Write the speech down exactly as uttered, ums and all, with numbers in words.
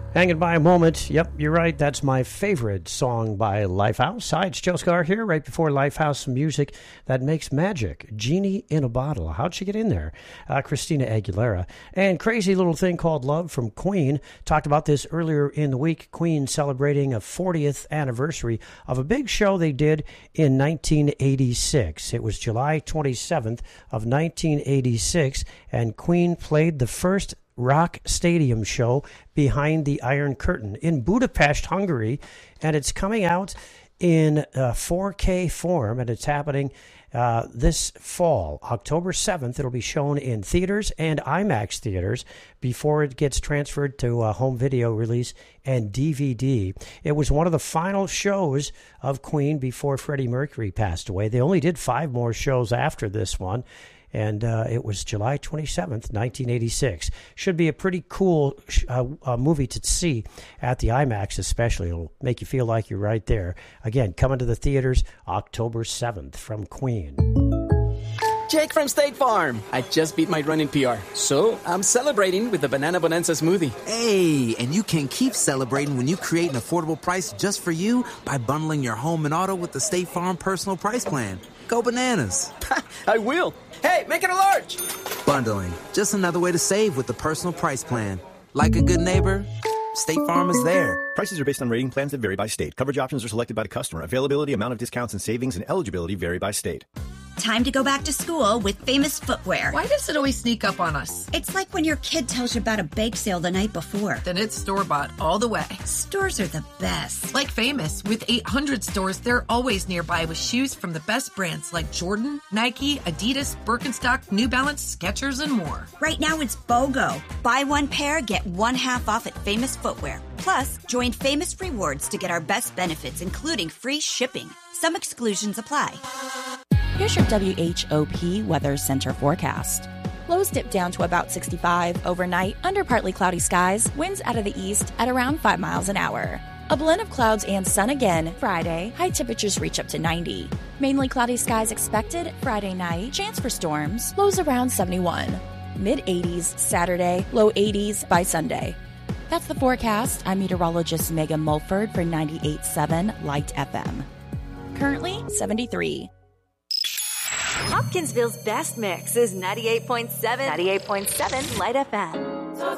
Hanging by a moment. Yep, you're right. That's my favorite song by Lifehouse. Hi, it's Joe Scar here, right before Lifehouse music that makes magic. Genie in a Bottle. How'd she get in there? Uh, Christina Aguilera. And Crazy Little Thing Called Love from Queen. Talked about this earlier in the week. Queen celebrating a fortieth anniversary of a big show they did in nineteen eighty-six. It was July twenty-seventh of nineteen eighty-six, and Queen played the first rock stadium show behind the Iron Curtain in Budapest, Hungary, and it's coming out in uh, four K form, and it's happening uh, this fall, October seventh. It'll be shown in theaters and IMAX theaters before it gets transferred to uh, home video release and D V D. It was one of the final shows of Queen before Freddie Mercury passed away. They only did five more shows after this one. And uh, it was July twenty-seventh, nineteen eighty-six. Should be a pretty cool uh, uh, movie to see at the IMAX especially. It'll make you feel like you're right there. Again, coming to the theaters October seventh from Queen. Jake from State Farm. I just beat my run in P R, so I'm celebrating with the Banana Bonanza smoothie. Hey, and you can keep celebrating when you create an affordable price just for you by bundling your home and auto with the State Farm Personal Price Plan. Go bananas. I will. Hey, make it a large. Bundling. Just another way to save with the Personal Price Plan. Like a good neighbor, State Farm is there. Prices are based on rating plans that vary by state. Coverage options are selected by the customer. Availability, amount of discounts and savings, and eligibility vary by state. Time to go back to school with Famous Footwear. Why does it always sneak up on us? It's like when your kid tells you about a bake sale the night before. Then it's store-bought all the way. Stores are the best. Like Famous. With eight hundred stores, they're always nearby with shoes from the best brands like Jordan, Nike, Adidas, Birkenstock, New Balance, Skechers, and more. Right now it's BOGO. Buy one pair, get one half off at Famous Footwear. Plus, join Famous Rewards to get our best benefits, including free shipping. Some exclusions apply. Here's your W H O P Weather Center forecast. Lows dip down to about sixty-five overnight under partly cloudy skies, winds out of the east at around five miles an hour. A blend of clouds and sun again Friday, high temperatures reach up to ninety. Mainly cloudy skies expected Friday night, chance for storms, lows around seventy-one. Mid-eighties Saturday, low eighties by Sunday. That's the forecast. I'm meteorologist Megan Mulford for ninety-eight point seven Light F M. Currently seventy-three. Hopkinsville's best mix is ninety-eight point seven, ninety-eight point seven Light F M.